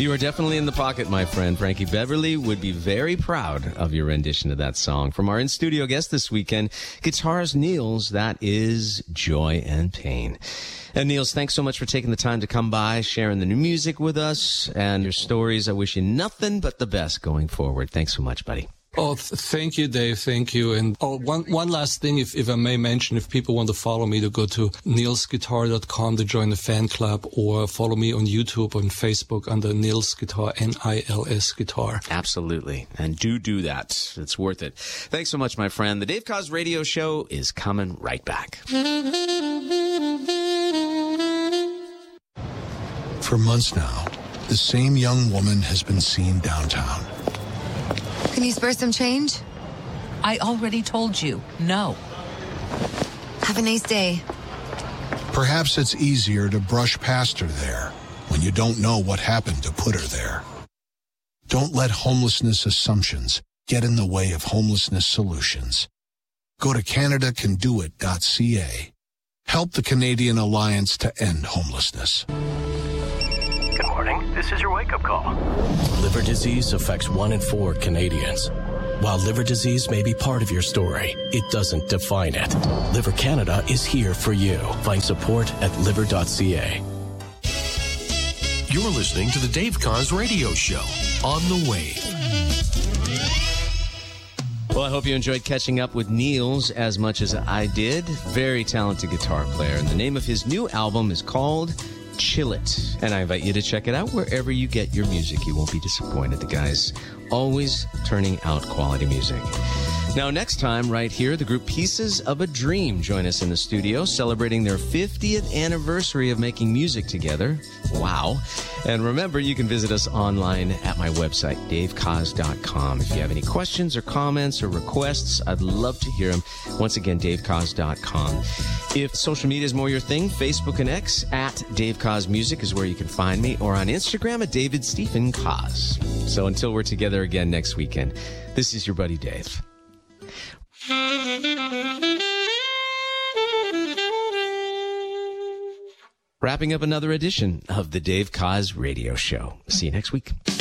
You are definitely in the pocket, my friend. Frankie Beverly would be very proud of your rendition of that song. From our in-studio guest this weekend, guitarist Niels, that is Joy and Pain. And Niels, thanks so much for taking the time to come by, sharing the new music with us and your stories. I wish you nothing but the best going forward. Thanks so much, buddy. Oh, thank you, Dave. Thank you. And one last thing, if I may mention, if people want to follow me, to go to nielsguitar.com to join the fan club, or follow me on YouTube, on Facebook under Niels Guitar, Nils Guitar. Absolutely. And do that. It's worth it. Thanks so much, my friend. The Dave Koz Radio Show is coming right back. For months now, the same young woman has been seen downtown. Can you spare some change? I already told you, no. Have a nice day. Perhaps it's easier to brush past her there when you don't know what happened to put her there. Don't let homelessness assumptions get in the way of homelessness solutions. Go to CanadaCanDoIt.ca. Help the Canadian Alliance to End Homelessness. Good morning. This is your wake-up call. Liver disease affects 1 in 4 Canadians. While liver disease may be part of your story, it doesn't define it. Liver Canada is here for you. Find support at liver.ca. You're listening to the Dave Koz Radio Show on the Wave. Well, I hope you enjoyed catching up with Niels as much as I did. Very talented guitar player. And the name of his new album is called Chill It. And I invite you to check it out wherever you get your music. You won't be disappointed. The guy's always turning out quality music. Now, next time, right here, the group Pieces of a Dream join us in the studio, celebrating their 50th anniversary of making music together. Wow. And remember, you can visit us online at my website, davekoz.com. If you have any questions or comments or requests, I'd love to hear them. Once again, davekoz.com. If social media is more your thing, Facebook and X at Dave Koz Music is where you can find me, or on Instagram at David Stephen Koz. So until we're together again next weekend, this is your buddy Dave. Wrapping up another edition of the Dave Koz Radio Show. See you next week.